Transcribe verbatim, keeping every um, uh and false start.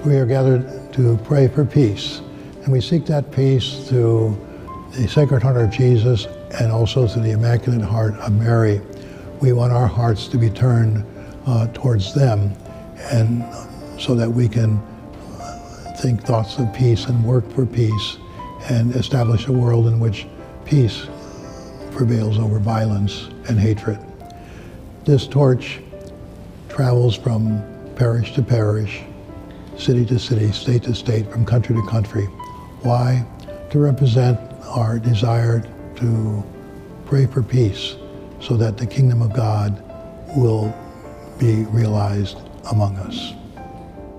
We are gathered to pray for peace, and we seek that peace through the Sacred Heart of Jesus and also through the Immaculate Heart of Mary. We want our hearts to be turned uh, towards them, and so that we can think thoughts of peace and work for peace and establish a world in which peace prevails over violence and hatred. This torch travels from parish to parish, city to city, state to state, from country to country. Why? To represent our desire to pray for peace so that the kingdom of God will be realized among us.